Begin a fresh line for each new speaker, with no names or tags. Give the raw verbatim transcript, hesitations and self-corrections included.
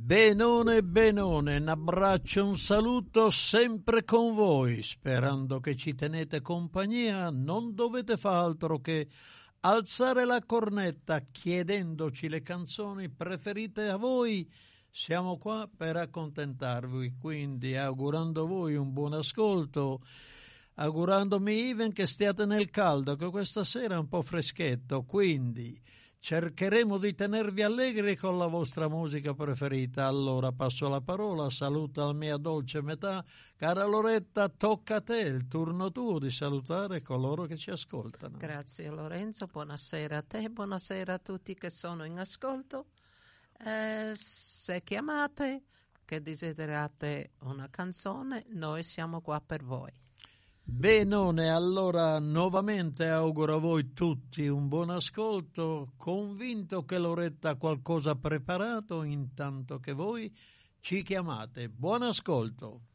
Benone, benone, un abbraccio, un saluto sempre con voi, sperando che ci tenete compagnia, non dovete fare altro che alzare la cornetta chiedendoci le canzoni preferite a voi, siamo qua per accontentarvi, quindi augurando voi un buon ascolto, augurandomi even che stiate nel caldo, che questa sera è un po' freschetto, quindi cercheremo di tenervi allegri con la vostra musica preferita. Allora passo la parola, saluta la mia dolce metà. Cara Loretta, tocca a te, il turno tuo di salutare coloro che ci ascoltano.
Grazie Lorenzo, buonasera a te, buonasera a tutti che sono in ascolto. Eh, se chiamate che desiderate una canzone, noi siamo qua per voi.
Benone, allora nuovamente auguro a voi tutti un buon ascolto, convinto che Loretta ha qualcosa preparato intanto che voi ci chiamate. Buon ascolto.